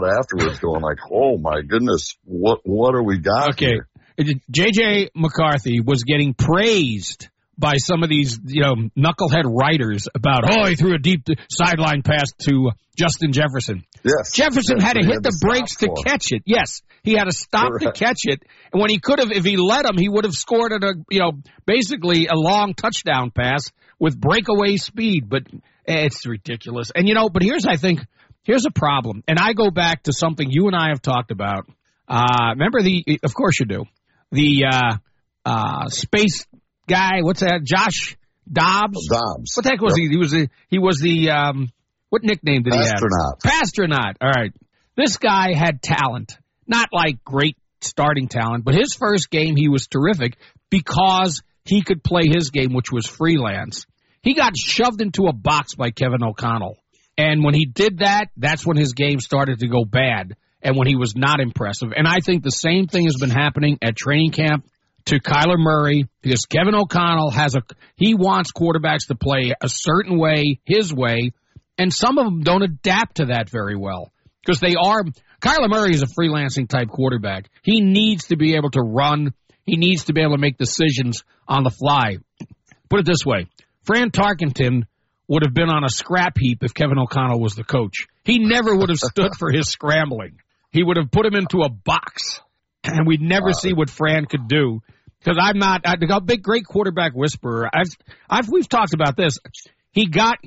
afterwards going like, oh, my goodness, what do we got here? J.J. McCarthy was getting praised by some of these, knucklehead writers about, he threw a deep sideline pass to Justin Jefferson. Yes. Jefferson had to hit the brakes to catch it. Yes. He had to stop to catch it. And when he could have, if he let him, he would have scored at basically a long touchdown pass with breakaway speed. But it's ridiculous. And, but here's a problem. And I go back to something you and I have talked about. Remember of course you do, the space guy, what's that? Josh Dobbs? Dobbs. What the heck was he? He was the what nickname did he have? Pastronaut. All right. This guy had talent. Not like great starting talent, but his first game he was terrific because he could play his game, which was freelance. He got shoved into a box by Kevin O'Connell. And when he did that, that's when his game started to go bad and when he was not impressive. And I think the same thing has been happening at training camp to Kyler Murray because Kevin O'Connell he wants quarterbacks to play a certain way, his way, and some of them don't adapt to that very well because Kyler Murray is a freelancing type quarterback. He needs to be able to run. He needs to be able to make decisions on the fly. Put it this way. Fran Tarkenton would have been on a scrap heap if Kevin O'Connell was the coach. He never would have stood for his scrambling. He would have put him into a box, and we'd never see what Fran could do. Because I'm not a big, great quarterback whisperer. We've talked about this. He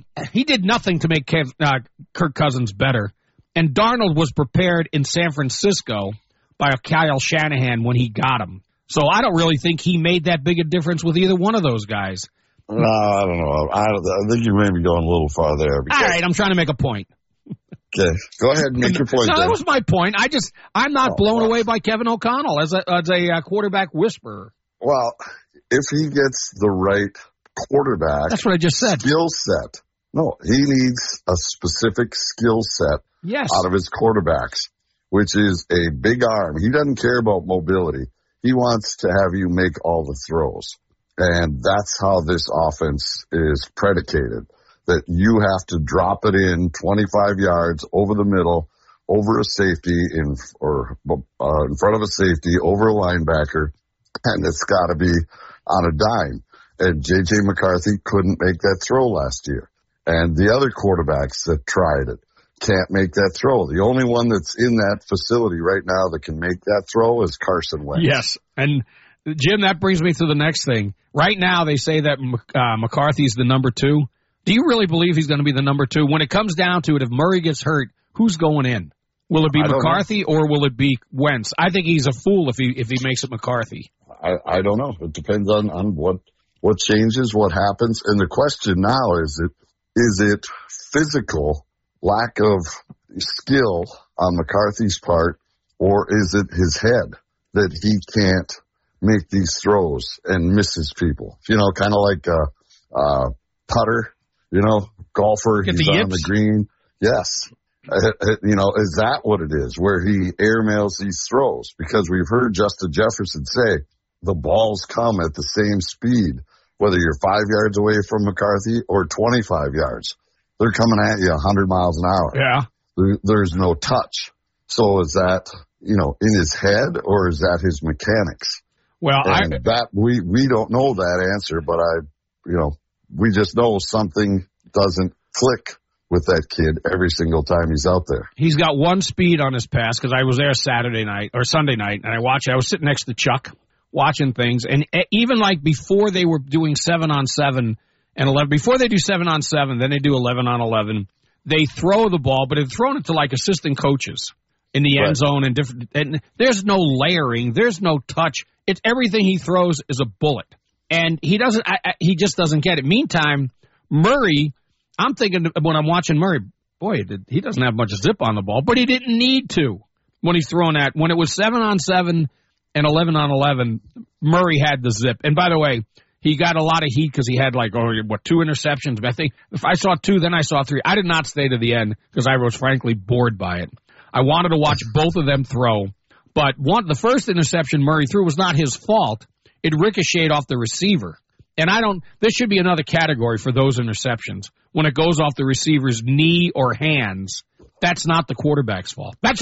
did nothing to make Kirk Cousins better. And Darnold was prepared in San Francisco by Kyle Shanahan when he got him. So I don't really think he made that big a difference with either one of those guys. No, I don't know. I think you may be going a little far there. All right, I'm trying to make a point. Okay, go ahead and make your point. No, that was my point. I'm not blown away by Kevin O'Connell as a quarterback whisperer. Well, if he gets the right quarterback, that's what I just said. Skill set. No, he needs a specific skill set out of his quarterbacks, which is a big arm. He doesn't care about mobility. He wants to have you make all the throws. And that's how this offense is predicated, that you have to drop it in 25 yards over the middle, over a safety, in front of a safety, over a linebacker, and it's got to be on a dime. And J.J. McCarthy couldn't make that throw last year. And the other quarterbacks that tried it can't make that throw. The only one that's in that facility right now that can make that throw is Carson Wentz. Yes, and Jim, that brings me to the next thing. Right now, they say that McCarthy's the number 2. Do you really believe he's going to be the number 2? When it comes down to it, if Murray gets hurt, who's going in? Will it be McCarthy or will it be Wentz? I think he's a fool if he makes it McCarthy. I don't know. It depends on what changes, what happens. And the question now is it physical lack of skill on McCarthy's part, or is it his head that he can't make these throws and misses people? Kind of like a putter, golfer. He's on the green. Yes. Is that what it is, where he airmails these throws? Because we've heard Justin Jefferson say the balls come at the same speed, whether you're 5 yards away from McCarthy or 25 yards. They're coming at you 100 miles an hour. Yeah. There's no touch. So is that, in his head, or is that his mechanics? Well, we don't know that answer, but we just know something doesn't click with that kid every single time he's out there. He's got one speed on his pass because I was there Sunday night, and I was sitting next to Chuck watching things, and even like before they were doing 7-on-7 and 11, before they do 7-on-7, then they do 11-on-11. They throw the ball, but they've thrown it to like assistant coaches in the end zone and there's no layering, there's no touch. It's everything he throws is a bullet, and he just doesn't get it. Meantime, Murray, I'm thinking when I'm watching Murray, boy, he doesn't have much zip on the ball, but he didn't need to when he's throwing that. When it was 7-on-7 and 11-on-11, Murray had the zip. And by the way, he got a lot of heat because he had 2 interceptions. But I think if I saw 2, then I saw 3. I did not stay to the end because I was frankly bored by it. I wanted to watch both of them throw. But the first interception Murray threw was not his fault. It ricocheted off the receiver. And this should be another category for those interceptions. When it goes off the receiver's knee or hands, that's not the quarterback's fault. That's